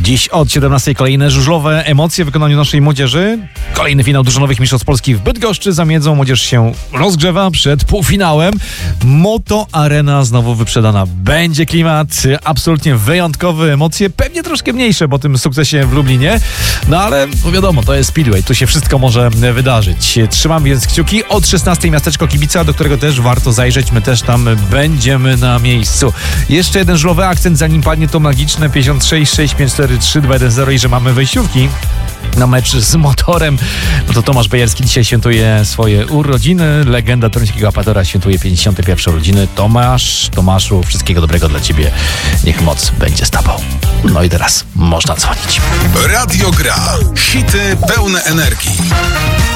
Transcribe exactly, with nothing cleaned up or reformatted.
Dziś od siedemnastej kolejne żużlowe emocje w wykonaniu naszej młodzieży. Kolejny finał drużynowych mistrzostw Polski w Bydgoszczy. Za Miedzą młodzież się rozgrzewa przed półfinałem. Moto Arena znowu wyprzedana. Będzie klimat absolutnie wyjątkowy, emocje pewnie troszkę mniejsze po tym sukcesie w Lublinie. No ale no wiadomo, to jest Speedway, tu się wszystko może wydarzyć. Trzymam więc kciuki. Od szesnastej miasteczko kibica, do którego też warto zajrzeć. My też tam będziemy na miejscu. Jeszcze jeden żużlowy akcent, zanim padnie to magiczne pięćdziesiąt sześć sześć pięć cztery trzy dwa jeden zero i że mamy wejściówki na mecz z Motorem. No to Tomasz Bejerski dzisiaj świętuje swoje urodziny. Legenda toruńskiego apatora świętuje pięćdziesiąte pierwsze urodziny. Tomasz, Tomaszu, wszystkiego dobrego dla ciebie. Niech moc będzie z tobą. No i teraz można dzwonić. Radio Gra. Hity pełne energii.